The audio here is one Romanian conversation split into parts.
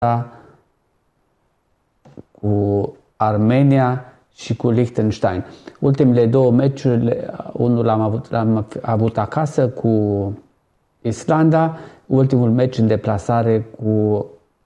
cu Armenia și cu Liechtenstein. Ultimele două meciuri, unul l-am avut acasă cu Islanda, ultimul meci în deplasare cu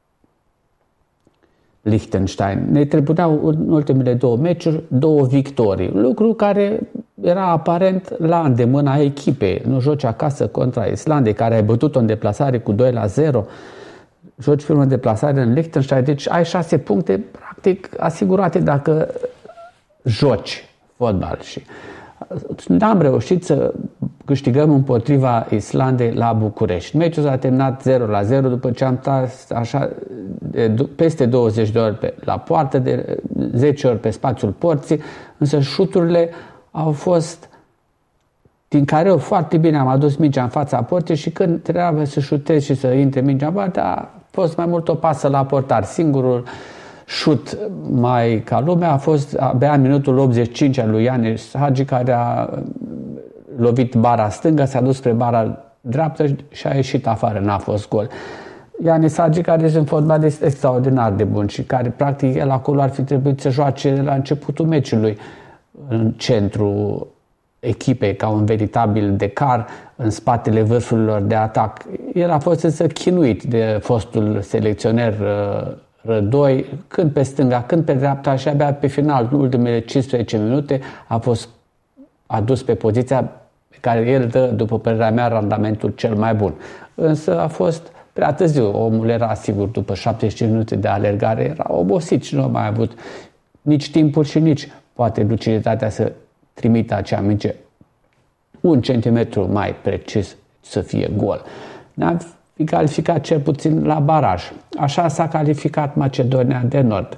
Liechtenstein. Ne trebuiau în ultimele două meciuri 2 victorii, lucru care era aparent la îndemâna echipei. Nu joci acasă contra Islandei, care ai bătut-o în deplasare cu 2-0, joci primul în deplasare în Liechtenstein, deci ai 6 puncte practic asigurate dacă joci fotbal. Și n-am reușit să câștigăm împotriva Islandei la București. Meciul s-a terminat 0-0 după ce am tras așa peste 20 de ori la poartă, de 10 ori pe spațiul porții, însă șuturile au fost din care foarte bine am adus mingea în fața porții și când trebuie să șutezi și să intre mingea în poartă, a fost mai mult o pasă la portar. Singurul șut mai ca lumea a fost abia în minutul 85 al lui Ianis Hagi, care a lovit bara stângă, s-a dus spre bara dreaptă și a ieșit afară, n-a fost gol. Ianis Hagi, care este un fotbalist extraordinar de bun și care practic el acolo ar fi trebuit să joace la începutul meciului în centru echipei, ca un veritabil decar în spatele vârfurilor de atac. El a fost însă chinuit de fostul selecționer Rădoi, când pe stânga, când pe dreapta, și abia pe final, în ultimele 15 minute, a fost adus pe poziția pe care el dă, după părerea mea, randamentul cel mai bun. Însă a fost prea târziu. Omul era sigur, după 75 minute de alergare, era obosit și nu a mai avut nici timpul și nici poate luciditatea să trimită acea minge 1 centimetru mai precis să fie gol. Ne-am fi calificat cel puțin la baraj. Așa s-a calificat Macedonia de Nord.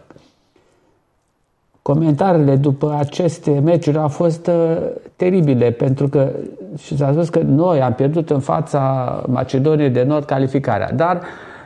Comentariile după aceste meciuri au fost teribile, pentru că și s-a spus că noi am pierdut în fața Macedoniei de Nord calificarea, dar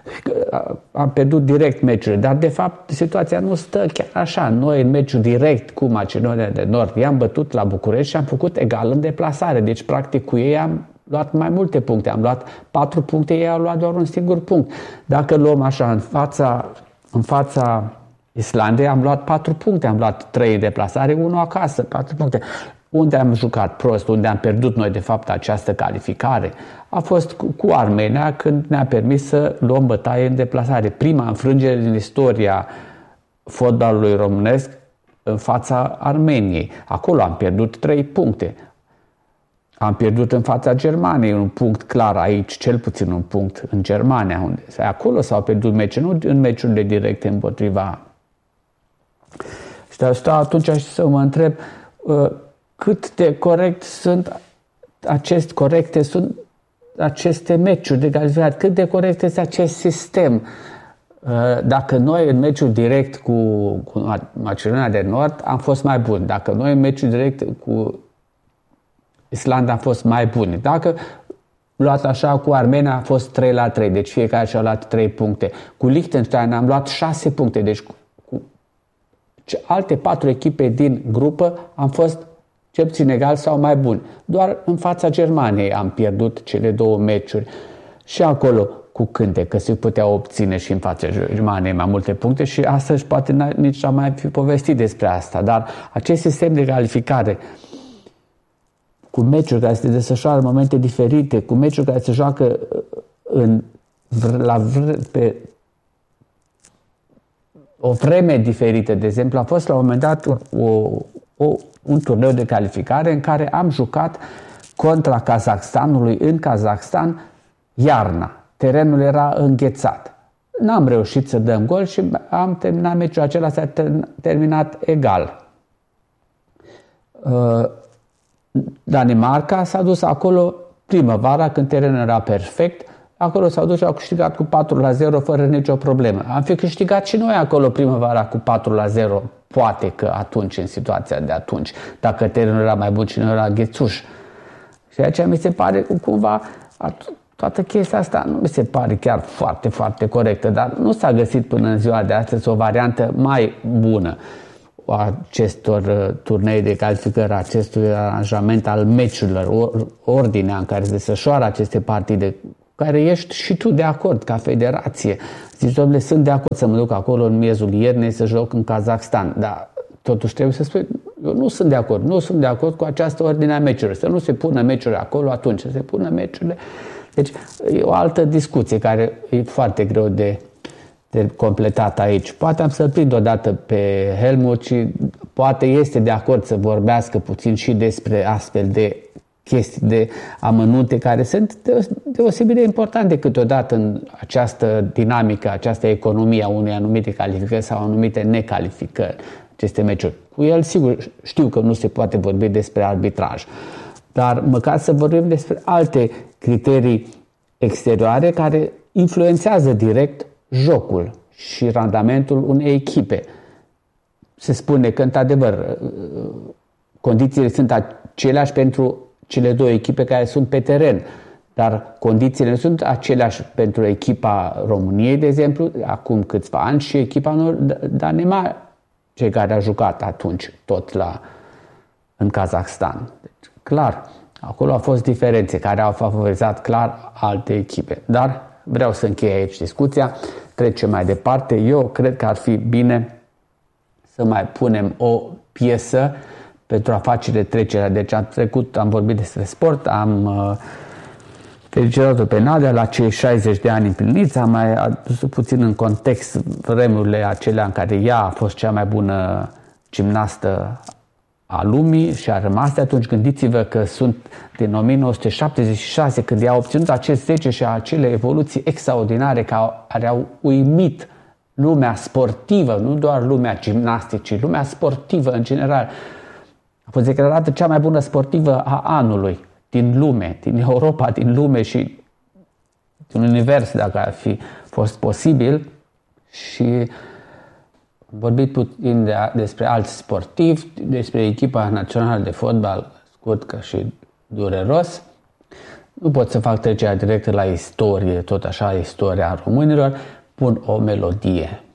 am pierdut direct meciurile, dar de fapt situația nu stă chiar așa. Noi în meciul direct cu Macedonia de Nord i-am bătut la București și am făcut egal în deplasare, deci practic cu ei am luat mai multe puncte, am luat 4 puncte, ei au luat doar un singur punct. Dacă luăm așa în fața Islandei, am luat 4 puncte, am luat 3 în deplasare, 1 acasă, 4 puncte. Unde am jucat prost, unde am pierdut noi de fapt această calificare, a fost cu Armenia, când ne-a permis să luăm bătaie în deplasare. Prima înfrângere din istoria fotbalului românesc în fața Armeniei. Acolo am pierdut 3 puncte. Am pierdut în fața Germaniei un punct clar aici, cel puțin un punct în Germania. Unde acolo s-au pierdut meciuri, nu în meciurile directe împotriva. Stau atunci și să mă întreb cât de corecte sunt aceste meciuri de calificare, cât de corect este acest sistem. Dacă noi în meciul direct cu Macedonia de Nord am fost mai buni, dacă noi în meciul direct cu Islanda am fost mai buni, dacă luat așa cu Armenia a fost 3-3, deci fiecare și-a luat 3 puncte. Cu Liechtenstein am luat 6 puncte, deci cu alte 4 echipe din grupă am fost cel puțin egal sau mai buni. Doar în fața Germaniei am pierdut cele 2 meciuri. Și acolo cu cânte, că se putea obține și în fața Germaniei mai multe puncte și astăzi poate nici n-am mai fi povestit despre asta. Dar acest sistem de calificare cu meciuri care se desfășoară în momente diferite, cu meciuri care se joacă pe o vreme diferită. De exemplu, a fost la un moment dat un turneu de calificare în care am jucat contra Kazahstanului în Kazahstan iarna. Terenul era înghețat. N-am reușit să dăm gol și am terminat meciul acela, s-a terminat egal. Danemarca s-a dus acolo primăvara, când terenul era perfect. Acolo s-au dus și au câștigat cu 4-0 fără nicio problemă. Am fi câștigat și noi acolo primăvara cu 4-0, poate că atunci, în situația de atunci, dacă terenul era mai bun și nu era ghețuș. Și aceea mi se pare că cumva toată chestia asta nu mi se pare chiar foarte, foarte corectă, dar nu s-a găsit până în ziua de astăzi o variantă mai bună a acestor turnee de calificări, acestui aranjament al meciurilor, ordinea în care se desfășoară aceste partide, care ești și tu de acord ca federație. Zici, dom'le, sunt de acord să mă duc acolo în miezul iernii să joc în Kazakhstan, dar totuși trebuie să spui, eu nu sunt de acord, nu sunt de acord cu această ordine a meciurilor, să nu se pună meciurile acolo atunci, să se pună meciurile. Deci e o altă discuție care e foarte greu de completat aici. Poate am să-l prind odată pe Helmut și poate este de acord să vorbească puțin și despre astfel de chestii, de amănunte care sunt deosebit de importante câteodată în această dinamică, această economie a unei anumite calificări sau anumite necalificări, aceste meciuri. Cu el, sigur, știu că nu se poate vorbi despre arbitraj, dar măcar să vorbim despre alte criterii exterioare care influențează direct jocul și randamentul unei echipe. Se spune că, într-adevăr, condițiile sunt aceleași pentru cele două echipe care sunt pe teren, dar condițiile nu sunt aceleași pentru echipa României, de exemplu, acum câțiva ani, și echipa Danemarca, cei care au jucat atunci tot în Kazakhstan. Deci, clar, acolo au fost diferențe care au favorizat clar alte echipe. Dar vreau să închei aici discuția, trecem mai departe. Eu cred că ar fi bine să mai punem o piesă pentru a face retrecerea. Deci am vorbit despre sport, am felicitat-o pe Nadia la cei 60 de ani împliniți, am mai adus puțin în context vremurile acelea în care ea a fost cea mai bună gimnastă a lumii și a rămas de atunci. Gândiți-vă că sunt din 1976, când ea a obținut acest 10 și acele evoluții extraordinare care au uimit lumea sportivă, nu doar lumea gimnasticii, lumea sportivă în general. A fost declarată cea mai bună sportivă a anului din lume, din Europa, din lume și din univers, dacă ar fi fost posibil. Și am vorbit puțin despre alți sportivi, despre echipa națională de fotbal, scurt și dureros. Nu pot să fac trecerea directă la istorie, tot așa, istoria românilor. Pun o melodie.